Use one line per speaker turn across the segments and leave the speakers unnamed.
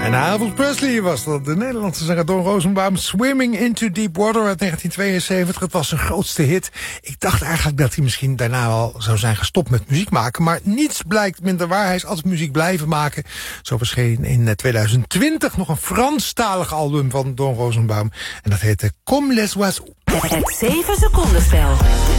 En Elvis Presley was dat, de Nederlandse zanger Don Rosenbaum. Swimming into Deep Water uit 1972. Het was zijn grootste hit. Ik dacht eigenlijk dat hij misschien daarna wel zou zijn gestopt met muziek maken. Maar niets blijkt minder waar. Hij is altijd muziek blijven maken. Zo verscheen in 2020 nog een Franstalig album van Don Rosenbaum. En dat heette Comme les oiseaux.
Het 7 seconden spel.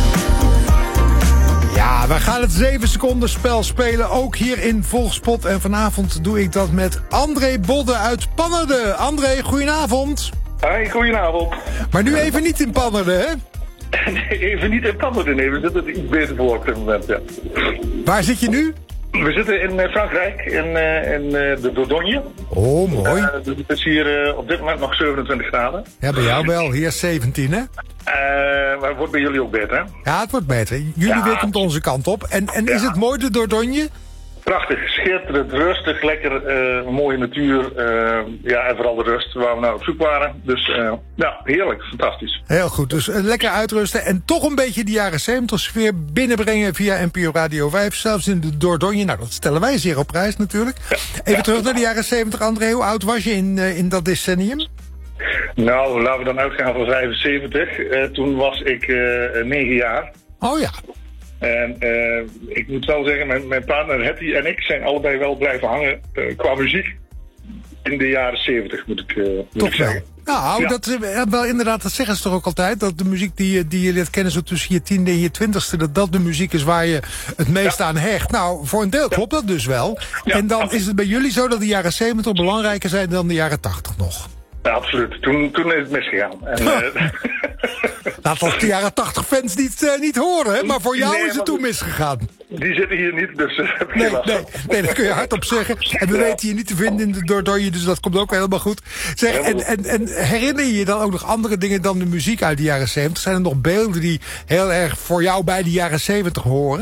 Ja, we gaan het 7 seconden spel spelen, ook hier in Volkspot. En vanavond doe ik dat met André Bodde uit Pannerden. André, goedenavond.
Hoi, goedenavond.
Maar nu even niet in Pannerden, hè?
Nee, even niet in Pannerden, nee. We zitten er iets beter voor op dit moment, ja.
Waar zit je nu?
We zitten in Frankrijk, in de Dordogne.
Oh, mooi.
Dus het is hier op dit moment nog 27 graden.
Ja, bij jou wel. Hier 17, hè?
Maar het wordt bij jullie ook beter, hè?
Ja, het wordt beter. Jullie weer komt onze kant op. En is het mooi, de Dordogne?
Prachtig, schitterend, rustig, lekker, mooie natuur. Ja, en vooral de rust waar we nou op zoek waren. Dus ja, heerlijk, fantastisch.
Heel goed, dus lekker uitrusten en toch een beetje de jaren 70 sfeer binnenbrengen via NPO Radio 5. Zelfs in de Dordogne, nou dat stellen wij zeer op prijs natuurlijk. Even terug naar de jaren 70, André, hoe oud was je in dat decennium?
Nou, laten we dan uitgaan van 75. Toen was ik 9 jaar.
Oh ja.
En ik moet wel zeggen, mijn partner Hetty en ik zijn allebei wel blijven hangen qua muziek in de jaren 70, moet ik zeggen.
Nou,
ja.
Dat wel inderdaad, dat zeggen ze toch ook altijd, dat de muziek die je leert kennen zo tussen je 10e en je 20ste, dat de muziek is waar je het meest aan hecht. Nou, voor een deel klopt dat dus wel.
Ja,
en dan
absoluut.
is het bij jullie zo dat de jaren 70 belangrijker zijn dan de jaren 80 nog.
Ja, absoluut. Toen is het misgegaan. En,
Laat als de jaren 80 fans niet horen, hè? Maar voor jou
Nee,
is het toen misgegaan.
die zitten hier niet, dus heb ik
Nee,
geen last van.
nee, dat kun je hardop zeggen. En we weten je niet te vinden in de Dordogne, dus dat komt ook helemaal goed. Zeg, en herinner je je dan ook nog andere dingen dan de muziek uit de jaren 70? Zijn er nog beelden die heel erg voor jou bij de jaren 70 horen?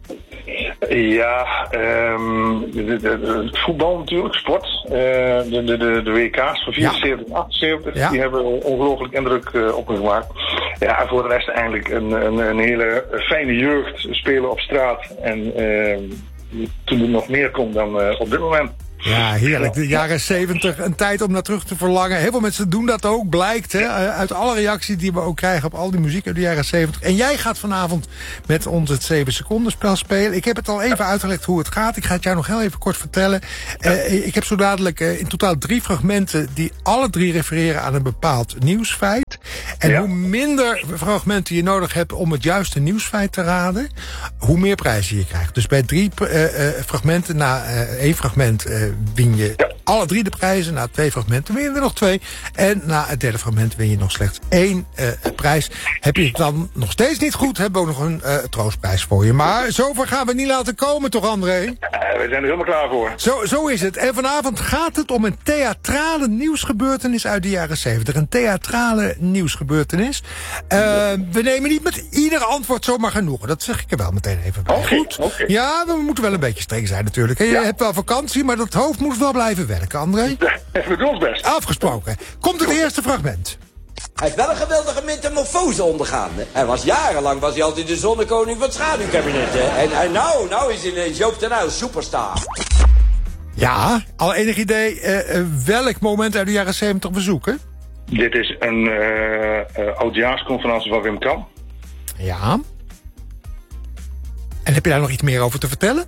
Ja, het voetbal natuurlijk, sport. De WK's van 74 en 78,
Ja.
die hebben ongelooflijk indruk op me gemaakt. Ja, en voor de rest eigenlijk een hele fijne jeugd, spelen op straat. En toen er nog meer kon dan op dit moment.
Ja, heerlijk. De jaren 70, een tijd om naar terug te verlangen. Heel veel mensen doen dat ook, blijkt. Hè, uit alle reacties die we ook krijgen op al die muziek uit de jaren 70. En jij gaat vanavond met ons het 7 seconden spel spelen. Ik heb het al even uitgelegd hoe het gaat. Ik ga het jou nog heel even kort vertellen. Ik heb zo dadelijk in totaal 3 fragmenten die alle 3 refereren aan een bepaald nieuwsfeit. En hoe minder fragmenten je nodig hebt om het juiste nieuwsfeit te raden, hoe meer prijzen je krijgt. Dus bij 3 fragmenten, na 1 fragment win je alle 3 de prijzen. Na 2 fragmenten win je er nog 2. En na het 3e fragment win je nog slechts 1 prijs. Heb je het dan nog steeds niet goed, hebben we ook nog een troostprijs voor je. Maar zover gaan we niet laten komen, toch André?
We zijn er helemaal klaar voor.
Zo is het. En vanavond gaat het om een theatrale nieuwsgebeurtenis uit de jaren 70. Een theatrale nieuwsgebeurtenis. We nemen niet met ieder antwoord zomaar genoegen. Dat zeg ik er wel meteen even bij. Goed?
Okay.
Ja, we moeten wel een beetje streng zijn natuurlijk. Je hebt wel vakantie, maar dat hoofd moet wel blijven werken, André.
We doen ons best.
Afgesproken. Komt het eerste fragment.
Hij heeft wel een geweldige metamorfose ondergaan. Hè? Jarenlang was hij altijd de zonnekoning van het schaduwkabinet. Hè? En nou is hij ineens Joop ten Uyl superstar.
Ja, al enig idee welk moment uit de jaren 70 we zoeken?
Dit is een oudjaarsconferentie van Wim Kan.
Ja. En heb je daar nog iets meer over te vertellen?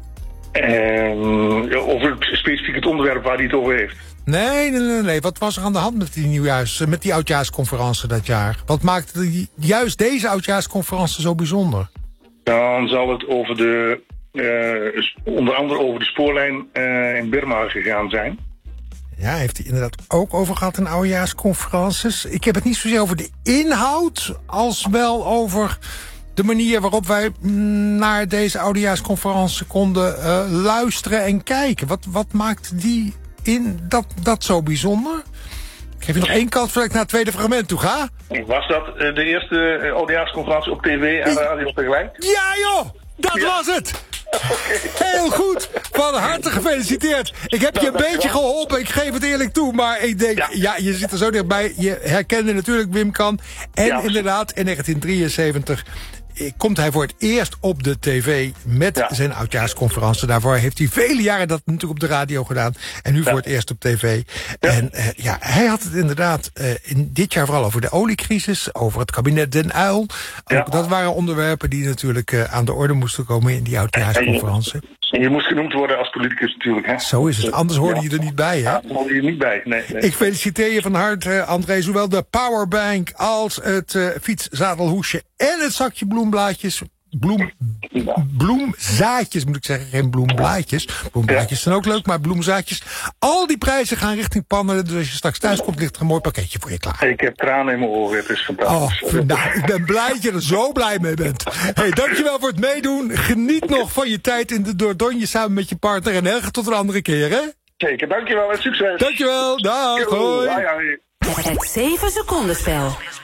Over specifiek het onderwerp waar hij het over heeft.
Nee. Wat was er aan de hand met die oudjaarsconferentie dat jaar? Wat maakte juist deze oudjaarsconferentie zo bijzonder?
Dan zal het over onder andere over de spoorlijn in Birma gegaan zijn.
Ja, heeft hij inderdaad ook over gehad in oudjaarsconferences. Ik heb het niet zozeer over de inhoud, als wel over de manier waarop wij naar deze oudejaarsconferentie konden luisteren en kijken. Wat maakt die dat zo bijzonder? Ik geef je nog 1 kans voordat ik naar het tweede fragment toe ga.
Was dat de eerste oudejaarsconferentie op tv en radio tegelijk?
Ja joh, dat was het! Heel goed, van harte gefeliciteerd. Ik heb je een beetje geholpen, ik geef het eerlijk toe. Maar ik denk, je zit er zo dichtbij. Je herkende natuurlijk Wim Kan. En inderdaad, in 1973 komt hij voor het eerst op de tv met zijn oudjaarsconferentie. Daarvoor heeft hij vele jaren dat natuurlijk op de radio gedaan. En nu voor het eerst op tv. Ja. En hij had het inderdaad in dit jaar vooral over de oliecrisis, over het kabinet Den Uyl. Ook dat waren onderwerpen die natuurlijk aan de orde moesten komen in die oudjaarsconferentie.
En je moest genoemd worden als politicus natuurlijk. Hè?
Zo is het, anders hoorde je er niet bij. Hè?
Ja, hoorde je er niet bij, nee.
Ik feliciteer je van harte, André, zowel de powerbank als het fietszadelhoesje en het zakje bloemblaadjes. Bloemzaadjes moet ik zeggen, geen bloemblaadjes. Bloemblaadjes zijn ook leuk, maar bloemzaadjes. Al die prijzen gaan richting Pannerden. Dus als je straks thuis komt, ligt er een mooi pakketje voor je klaar.
Ik heb tranen in mijn oren, het is fantastisch.
Ik ben blij dat je er zo blij mee bent. Hey, dankjewel voor het meedoen. Geniet nog van je tijd in de Dordogne samen met je partner. En heel tot een andere keer, hè?
Zeker, dankjewel en succes.
Dankjewel, dag, hoi.
Het 7 seconden spel.